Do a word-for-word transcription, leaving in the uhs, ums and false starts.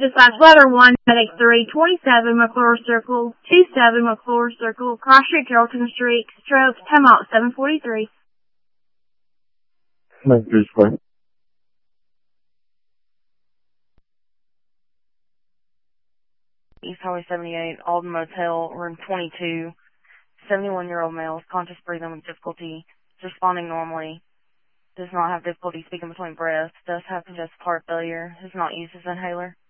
Dispatch letter one, medic three twenty-seven McClure Circle, two seven McClure Circle, Cross Street, Carrollton Street, stroke, time out seven forty-three. nine three five. East Highway seventy-eight, Alden Motel, room twenty-two. seventy-one-year-old male, is conscious breathing with difficulty, is responding normally, does not have difficulty speaking between breaths, does have congestive heart failure, has not used his inhaler.